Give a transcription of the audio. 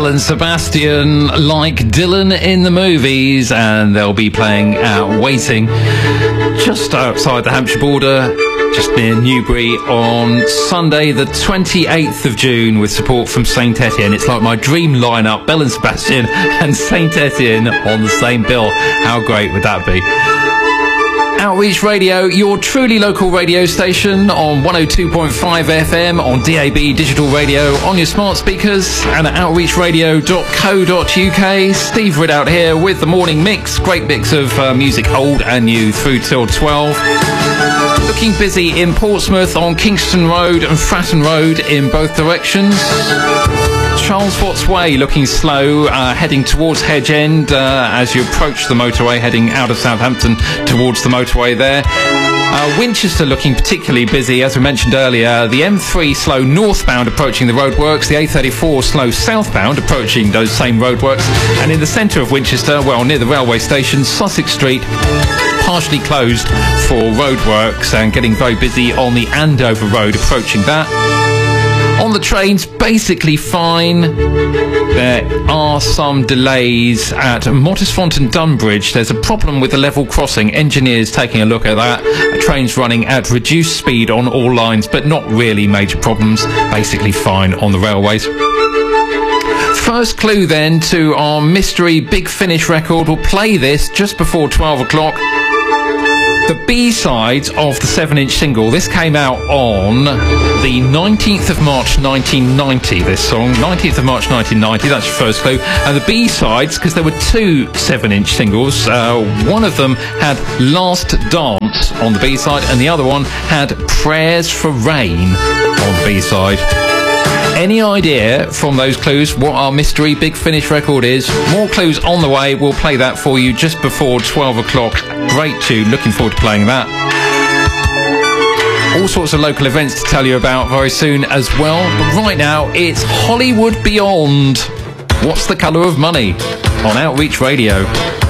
and Sebastian, like Dylan in the movies, and they'll be playing at Waiting, just outside the Hampshire border, just near Newbury, on Sunday the 28th of June, with support from Saint Etienne. It's like my dream lineup, Belle and Sebastian and Saint Etienne on the same bill. How great would that be? Outreach Radio, your truly local radio station, on 102.5 FM, on DAB digital radio, on your smart speakers, and at outreachradio.co.uk. Steve Ridout here with the morning mix. Great mix of music old and new through till 12. Looking busy in Portsmouth on Kingston Road and Fratton Road in both directions. Charles Watts Way looking slow, heading towards Hedge End as you approach the motorway, heading out of Southampton towards the motorway there. Winchester looking particularly busy, as we mentioned earlier. The M3 slow northbound approaching the roadworks, the A34 slow southbound approaching those same roadworks, and in the centre of Winchester, well, near the railway station, Sussex Street partially closed for roadworks and getting very busy on the Andover Road approaching that. On the trains, basically fine. There are some delays at Mottisfont and Dunbridge. There's a problem with the level crossing. Engineers taking a look at that. Trains running at reduced speed on all lines, but not really major problems. Basically fine on the railways. First clue then to our mystery Big Finish record. We'll play this just before 12 o'clock. The B-side of the 7-inch single. This came out on the 19th of March 1990, this song. 19th of March 1990, that's your first clue. And the B-sides, because there were two 7-inch singles, one of them had Last Dance on the B-side, and the other one had Prayers for Rain on the B-side. Any idea from those clues what our mystery Big Finish record is? More clues on the way. We'll play that for you just before 12 o'clock. Great tune. Looking forward to playing that. All sorts of local events to tell you about very soon as well. But right now, it's Hollywood Beyond. What's the Colour of Money on Outreach Radio?